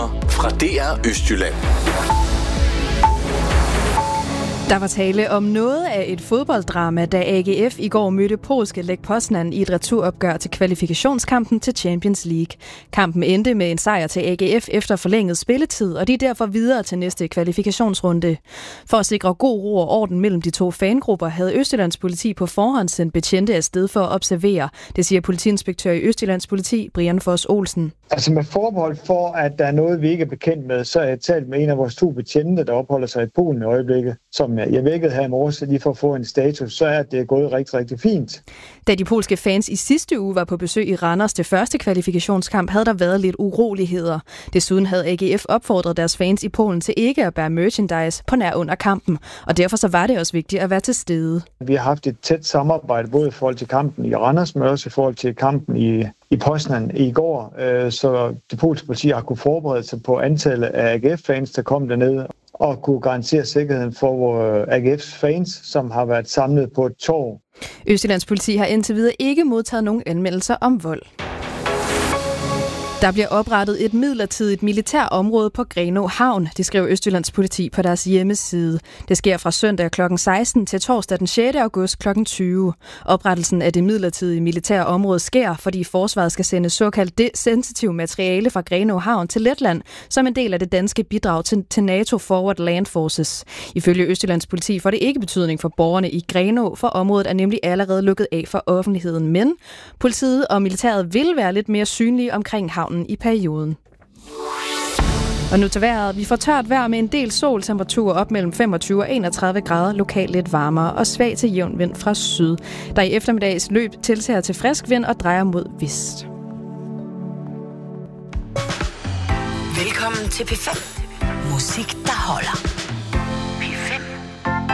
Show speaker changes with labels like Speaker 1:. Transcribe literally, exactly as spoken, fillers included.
Speaker 1: nyheder fra D R Østjylland.
Speaker 2: Der var tale om noget af et fodbolddrama, da A G F i går mødte polske Lech Poznań i et returopgør til kvalifikationskampen til Champions League. Kampen endte med en sejr til A G F efter forlænget spilletid, og de er derfor videre til næste kvalifikationsrunde. For at sikre god ro og orden mellem de to fangrupper, havde Østjyllands politi på forhånd sendt betjente afsted for at observere. Det siger politiinspektør i Østjyllands politi, Brian Foss Olsen.
Speaker 3: Altså med forbehold for, at der er noget, vi ikke er bekendt med, så er jeg talt med en af vores to betjente, der opholder sig i Polen i øjeblikket, som jeg vækkede her i morges lige for at få en status, så er det gået rigtig, rigtig fint.
Speaker 2: Da de polske fans i sidste uge var på besøg i Randers til første kvalifikationskamp, havde der været lidt uroligheder. Desuden havde A G F opfordret deres fans i Polen til ikke at bære merchandise på nær under kampen, og derfor så var det også vigtigt at være til stede.
Speaker 3: Vi har haft et tæt samarbejde både i forhold til kampen i Randers, men også i forhold til kampen i, i Poznań i går, så det polske politi har kunne forberede sig på antallet af A G F-fans, der kom dernede, og kunne garantere sikkerheden for A G F's fans, som har været samlet på et torv.
Speaker 2: Østjyllands politi har indtil videre ikke modtaget nogen anmeldelser om vold. Der bliver oprettet et midlertidigt militærområde på Grenaa Havn, det skriver Østjyllands politi på deres hjemmeside. Det sker fra søndag klokken seksten til torsdag den sjette august klokken tyve. Oprettelsen af det midlertidige militære område sker, fordi forsvaret skal sende såkaldt desensitiv materiale fra Grenaa Havn til Letland, som en del af det danske bidrag til, til NATO Forward Land Forces. Ifølge Østjyllands politi får det ikke betydning for borgerne i Grenaa, for området er nemlig allerede lukket af for offentligheden. Men politiet og militæret vil være lidt mere synlige omkring havnen i perioden. Og nu til vejret. Vi får tørt vejr med en del sol, temperaturer op mellem femogtyve og enogtredive grader, lokalt lidt varmere og svag til jævn vind fra syd. Der i eftermiddags løb tiltager til frisk vind og drejer mod vest.
Speaker 4: Velkommen til P fem. Musik, der holder.